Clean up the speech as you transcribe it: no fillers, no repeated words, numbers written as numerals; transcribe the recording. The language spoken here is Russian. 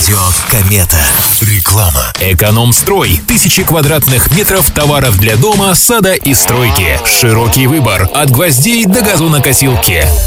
Радио Комета. Реклама. Эконом-строй. Тысячи квадратных метров товаров для дома, сада и стройки. Широкий выбор. От гвоздей до газонокосилки.